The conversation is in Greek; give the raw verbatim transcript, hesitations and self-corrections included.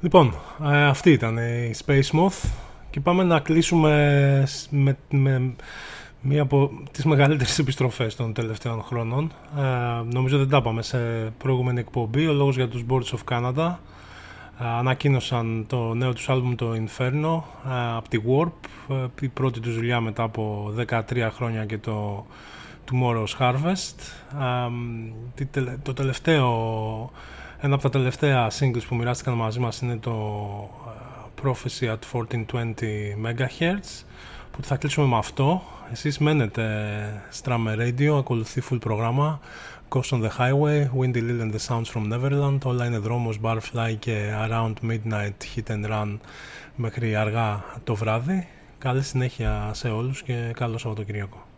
Λοιπόν, ε, αυτή ήταν η Space Moth και πάμε να κλείσουμε με, με μία από τις μεγαλύτερες επιστροφές των τελευταίων χρόνων. Ε, νομίζω δεν τα πάμε σε προηγούμενη εκπομπή. Ο λόγος για τους Boards of Canada. Ε, ανακοίνωσαν το νέο τους άλμπουμ, το Inferno, ε, από τη Warp, ε, η πρώτη τους δουλειά μετά από δεκατρία χρόνια και το Tomorrow's Harvest. Ε, το τελευταίο, ένα από τα τελευταία singles που μοιράστηκαν μαζί μας είναι το Prophecy at χίλια τετρακόσια είκοσι megahertz, που θα κλείσουμε με αυτό. Εσείς μένετε Strammer Radio, ακολουθεί full πρόγραμμα, Ghost on the Highway, Windy Lil and the Sounds from Neverland, όλα είναι δρόμος, Barfly και Around Midnight Hit and Run μέχρι αργά το βράδυ. Καλή συνέχεια σε όλους και καλό Σαββατοκυριακό.